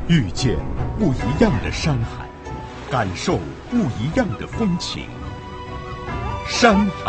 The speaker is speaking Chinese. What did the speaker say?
遇见不一样的山海，感受不一样的风情。山海